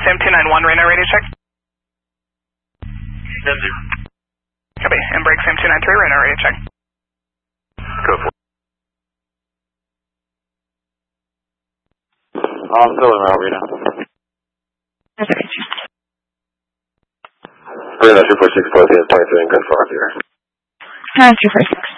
Sam 291, Reno radio check. Sam 0. Copy. And break Sam 293, Reno radio check. Go for it. I'm still in route, Reno. Reno 246, close in 23 and confirm here. 246.